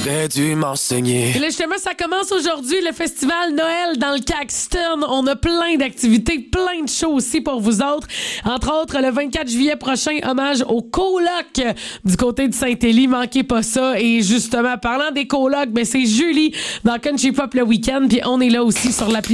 T'aurais dû m'enseigner. Et là, justement, ça commence aujourd'hui, le festival Noël dans le Caxton. On a plein d'activités, plein de shows aussi pour vous autres. Entre autres, le 24 juillet prochain, hommage aux colocs du côté de Saint-Élie. Manquez pas ça. Et justement, parlant des colocs, ben c'est Julie dans Country Pop le week-end. Puis on est là aussi sur l'appli